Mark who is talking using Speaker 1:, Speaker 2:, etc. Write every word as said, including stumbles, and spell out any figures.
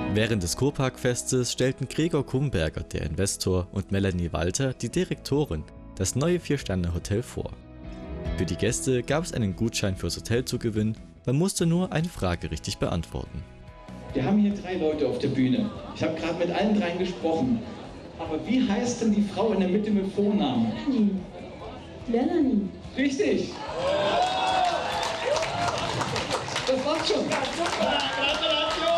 Speaker 1: Während des Kurparkfestes stellten Gregor Kumberger, der Investor, und Melanie Walter, die Direktorin, das neue Vier-Sterne-Hotel vor. Für die Gäste gab es einen Gutschein fürs Hotel zu gewinnen, man musste nur eine Frage richtig beantworten.
Speaker 2: Wir haben hier drei Leute auf der Bühne. Ich habe gerade mit allen dreien gesprochen. Aber wie heißt denn die Frau in der Mitte mit Vornamen?
Speaker 3: Melanie. Melanie.
Speaker 2: Richtig. Das war's schon.
Speaker 4: Gratulation!